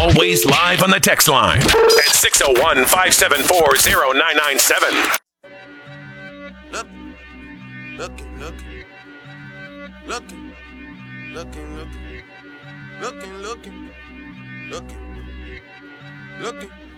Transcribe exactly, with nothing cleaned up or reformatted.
Always live on the text line at six oh one, five seven four, oh nine nine seven. Look, looking, looking, looking, looking, looking, looking, looking, looking, looking.